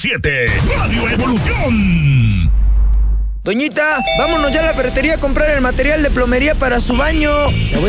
101.7 Radio Evolución. Doñita, vámonos ya a la ferretería a comprar el material de plomería para su baño.